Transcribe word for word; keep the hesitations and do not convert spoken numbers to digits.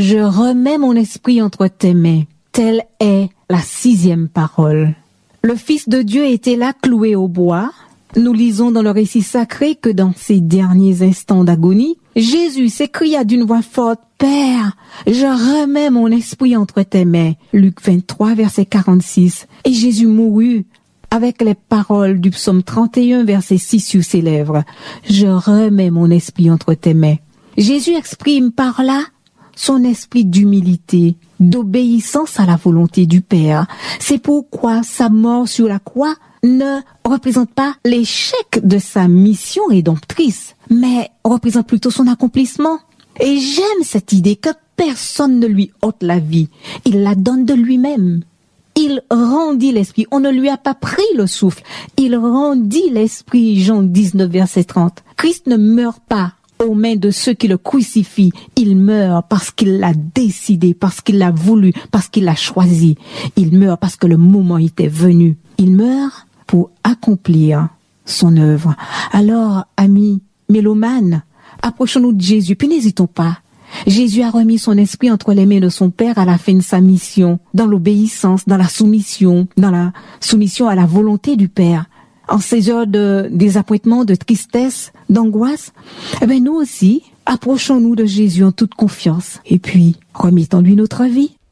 Je remets mon esprit entre tes mains. Telle est la sixième parole. Le Fils de Dieu était là cloué au bois. Nous lisons dans le récit sacré que dans ces derniers instants d'agonie, Jésus s'écria d'une voix forte, « Père, je remets mon esprit entre tes mains. » Luc vingt-trois, verset quarante-six. Et Jésus mourut avec les paroles du psaume trente et un, verset six sur ses lèvres. « Je remets mon esprit entre tes mains. » Jésus exprime par là son esprit d'humilité, d'obéissance à la volonté du Père. C'est pourquoi sa mort sur la croix ne représente pas l'échec de sa mission rédemptrice, mais représente plutôt son accomplissement. Et j'aime cette idée que personne ne lui ôte la vie. Il la donne de lui-même. Il rendit l'esprit. On ne lui a pas pris le souffle. Il rendit l'esprit. Jean dix-neuf, verset trente. Christ ne meurt pas aux mains de ceux qui le crucifient. Il meurt parce qu'il l'a décidé, parce qu'il l'a voulu, parce qu'il l'a choisi. Il meurt parce que le moment était venu. Il meurt pour accomplir son œuvre. Alors, amis mélomanes, approchons-nous de Jésus, puis n'hésitons pas. Jésus a remis son esprit entre les mains de son Père à la fin de sa mission, dans l'obéissance, dans la soumission, dans la soumission à la volonté du Père. En ces heures de désappointement, de tristesse, d'angoisse, eh bien nous aussi, approchons-nous de Jésus en toute confiance et puis remettons-lui notre vie.